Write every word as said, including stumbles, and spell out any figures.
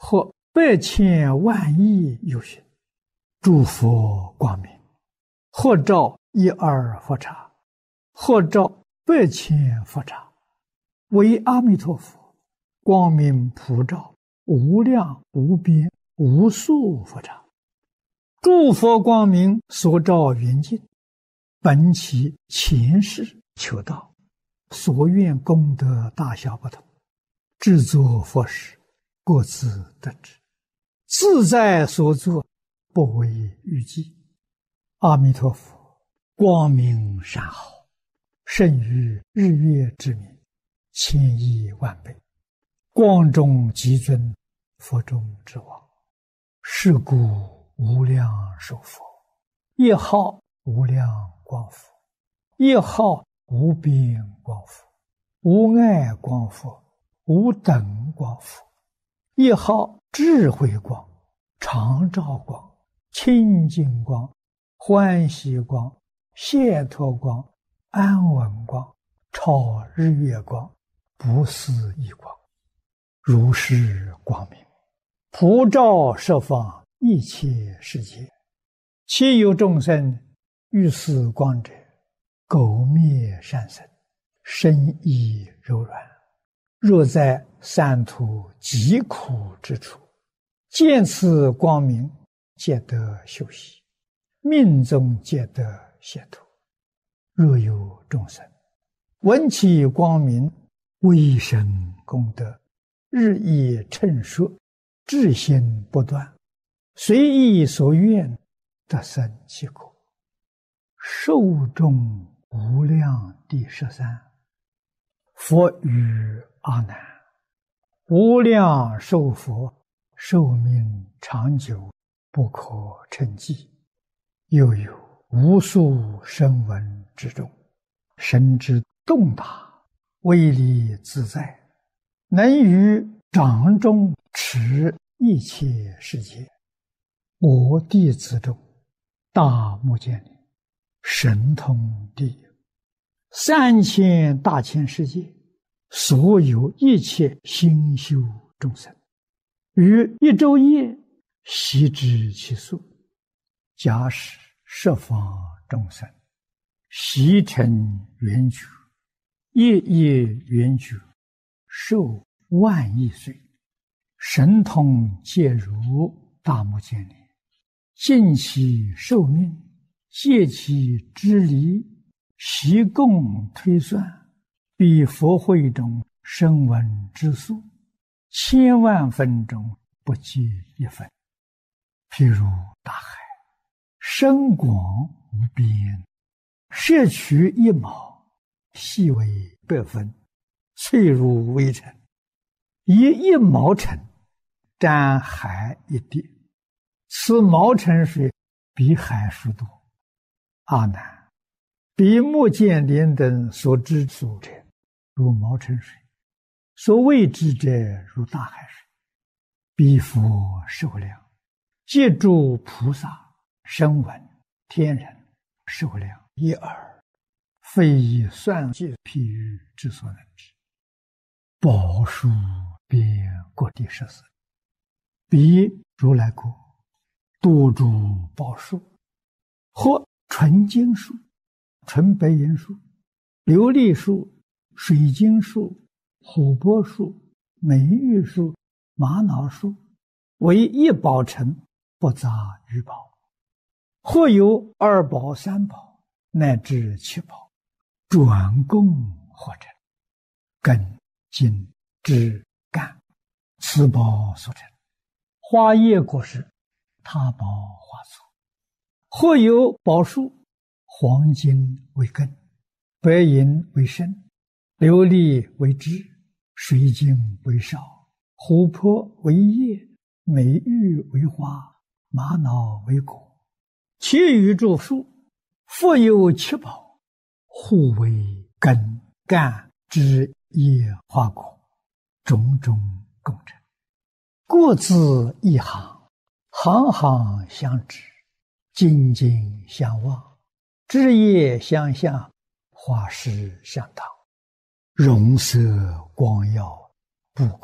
或百千万亿有形，诸佛光明，或照一二佛刹，或照百千佛刹，为阿弥陀佛光明普照无量无边无数佛刹。诸佛光明所照圆净，本其前世求道，所愿功德大小不同，制作佛事各自得知，自在所作，不为预计。阿弥陀佛光明善好，胜于日月之明，千亿万倍，光中极尊，佛中之王。是故无量寿佛，一号无量光佛，一号无边光佛，无碍光佛，无等光佛，一号智慧光、常照光、清净光、欢喜光、解脱光、安稳光、超日月光、不思议光。如是光明普照十方一切世界，其有众生遇此光者，苟灭善生，身意柔软。若在三途极苦之处，见此光明，皆得休息，命中皆得解脱。若有众生闻其光明，微生功德，日益称说，至心不断，随意所愿，得生其果。寿终无量第十三。佛语阿难：无量寿佛，寿命长久，不可称计。又有无数声闻之众，神之动大，威力自在，能于掌中持一切世界。我弟子中，大目犍连神通第一，三千大千世界所有一切心修众生，于一昼夜悉知其数。假使十方众生悉成圆觉，夜夜圆觉，寿万亿岁，神通皆如大目犍连，尽其寿命，借其之离，悉共推算，比佛会中声闻之数，千万分中不计一分。譬如大海，深广无边，摄取一毛，细为百分，脆如微尘，以一毛尘沾海一滴，此毛尘水比海数多。阿难，比目犍连等所知数者，如毛尘水；所未知者，如大海水。彼佛寿量，借诸菩萨、声闻、天人寿量一耳，非以算计譬喻之所能知。宝树遍各地十四，彼如来国多诸宝树，或纯金树、纯白银树、琉璃树、水晶树、琥珀树、美玉树、玛瑙树，为一宝城，不杂于宝。或有二宝、三宝，乃至七宝，转供或成，根、茎、枝、干，此宝所成。花叶果实，他宝花簇。或有宝树，黄金为根，白银为身，琉璃为枝，水晶为少，琥珀为叶，美玉为花，玛瑙为果。其余诸树，复有七宝，互为根、干、枝、叶、花果，种种共成，各自一行，行行相知，紧紧相望，枝叶相向，花实相当，容色光耀，不